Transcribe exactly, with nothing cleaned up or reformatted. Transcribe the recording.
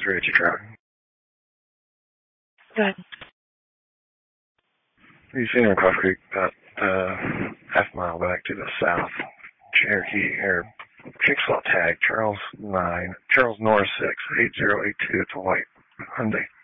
three at your truck. Good. You seen her across Creek about uh, half a mile back to the south. Cherokee or Jigsaw tag Charles nine Charles Norris six eight zero eight two. It's a white Hyundai.